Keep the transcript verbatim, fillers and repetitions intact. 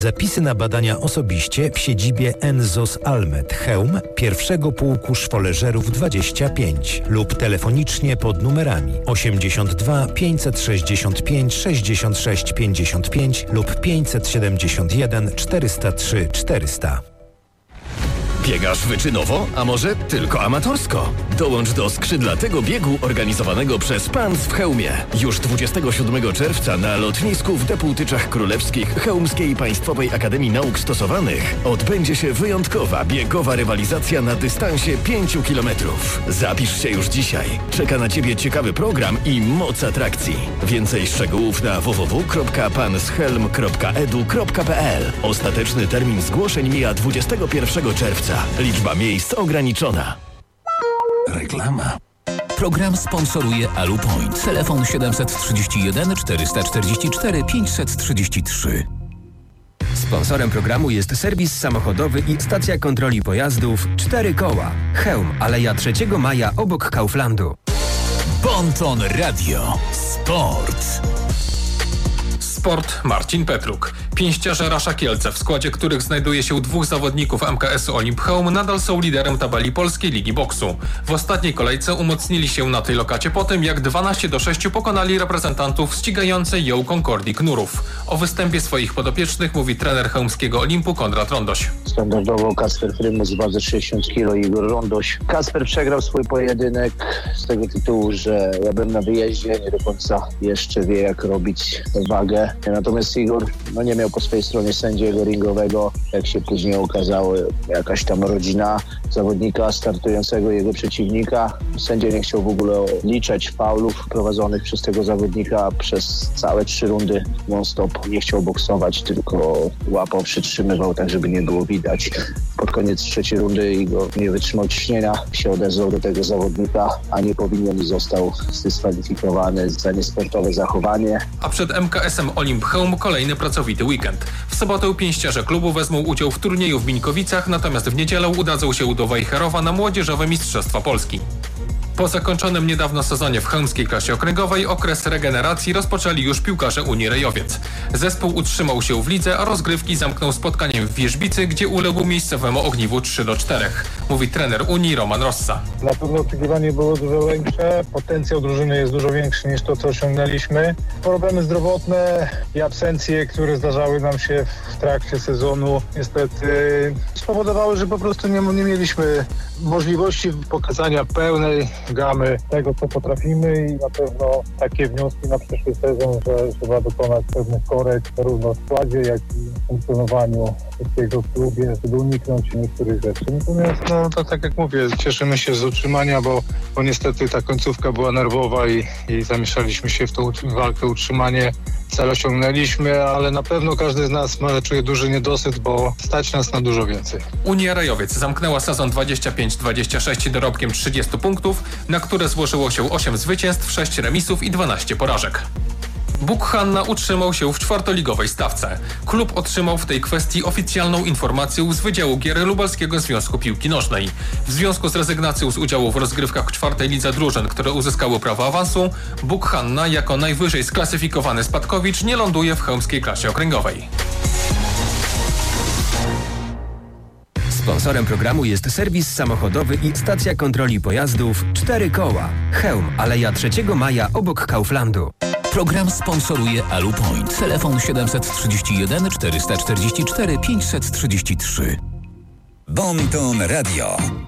Zapisy na badania osobiście w siedzibie Enzos Almed Chełm pierwszego pułku szwoleżerów dwadzieścia pięć lub telefonicznie pod numerami osiemdziesiąt dwa pięćset sześćdziesiąt pięć sześćdziesiąt sześć pięćdziesiąt pięć lub pięćset siedemdziesiąt jeden czterysta trzy czterysta. Biegasz wyczynowo, a może tylko amatorsko? Dołącz do skrzydlatego biegu organizowanego przez P A N S w Chełmie. Już dwudziestego siódmego czerwca na lotnisku w Depułtyczach Królewskich Chełmskiej Państwowej Akademii Nauk Stosowanych odbędzie się wyjątkowa biegowa rywalizacja na dystansie pięciu kilometrów. Zapisz się już dzisiaj. Czeka na Ciebie ciekawy program i moc atrakcji. Więcej szczegółów na w w w kropka panschelm kropka e d u kropka p l. Ostateczny termin zgłoszeń mija dwudziestego pierwszego czerwca. Liczba miejsc ograniczona. Reklama. Program sponsoruje Alupoint. Telefon siedemset trzydzieści jeden czterysta czterdzieści cztery pięćset trzydzieści trzy. Sponsorem programu jest serwis samochodowy i stacja kontroli pojazdów Cztery Koła. Chełm, Aleja trzeciego maja obok Kauflandu. Bonton Radio. Sport. Sport Marcin Petruk. Pięściarze Rasza Kielce, w składzie których znajduje się dwóch zawodników M K S-u Olimp Chełm, nadal są liderem tabeli Polskiej Ligi Boksu. W ostatniej kolejce umocnili się na tej lokacie po tym, jak dwanaście do sześciu pokonali reprezentantów ścigającej ją Concordii Knurów. O występie swoich podopiecznych mówi trener chełmskiego Olimpu Konrad Rondoś. Standardowo Kasper Frymus, wadze sześćdziesiąt kilo, Igor Rondoś. Kasper przegrał swój pojedynek z tego tytułu, że ja byłem na wyjeździe, nie do końca jeszcze wie, jak robić wagę. Natomiast Igor no, nie miał po swojej stronie sędziego ringowego, jak się później okazało, jakaś tam rodzina zawodnika startującego, jego przeciwnika. Sędzia nie chciał w ogóle liczać faulów prowadzonych przez tego zawodnika przez całe trzy rundy non-stop. Nie chciał boksować, tylko łapał, przytrzymywał tak, żeby nie było widać. Pod koniec trzeciej rundy Igor nie wytrzymał ciśnienia, się odezwał do tego zawodnika, a nie powinien i został zdyskwalifikowany za niesportowe zachowanie. A przed M K S-em Olimp Chełm kolejny pracowity weekend. W sobotę pięściarze klubu wezmą udział w turnieju w Mińkowicach, natomiast w niedzielę udadzą się do Wejherowa na młodzieżowe Mistrzostwa Polski. Po zakończonym niedawno sezonie w chełmskiej klasie okręgowej okres regeneracji rozpoczęli już piłkarze Unii Rejowiec. Zespół utrzymał się w lidze, a rozgrywki zamknął spotkaniem w Wierzbicy, gdzie uległ miejscowemu Ogniwu trzy do czterech. Mówi trener Unii Roman Rossa. Na pewno oczekiwanie było dużo większe, potencjał drużyny jest dużo większy niż to, co osiągnęliśmy. Problemy zdrowotne i absencje, które zdarzały nam się w trakcie sezonu, niestety spowodowały, że po prostu nie, nie mieliśmy możliwości pokazania pełnej gamy tego, co potrafimy i na pewno takie wnioski na przyszły sezon, że trzeba dokonać pewnych korekt zarówno w składzie, jak i w funkcjonowaniu wszystkiego w klubie, żeby uniknąć niektórych rzeczy. Natomiast no to tak jak mówię, cieszymy się z utrzymania, bo, bo niestety ta końcówka była nerwowa i, i zamieszaliśmy się w tą walkę o utrzymanie. Cel osiągnęliśmy, ale na pewno każdy z nas ma, czuje duży niedosyt, bo stać nas na dużo więcej. Unia Rejowiec zamknęła sezon dwadzieścia pięć dwadzieścia sześć dorobkiem trzydziestu punktów, na które złożyło się osiem zwycięstw, sześć remisów i dwanaście porażek. Buk Hanna utrzymał się w czwartoligowej stawce. Klub otrzymał w tej kwestii oficjalną informację z Wydziału Gier Lubelskiego Związku Piłki Nożnej. W związku z rezygnacją z udziału w rozgrywkach w czwartej lidze drużyn, które uzyskały prawo awansu, Buk Hanna jako najwyżej sklasyfikowany spadkowicz nie ląduje w chełmskiej klasie okręgowej. Sponsorem programu jest serwis samochodowy i stacja kontroli pojazdów Cztery Koła. Chełm, Aleja trzeciego maja obok Kauflandu. Program sponsoruje Alupoint. Telefon siedemset trzydzieści jeden czterysta czterdzieści cztery pięćset trzydzieści trzy. Bonton Radio.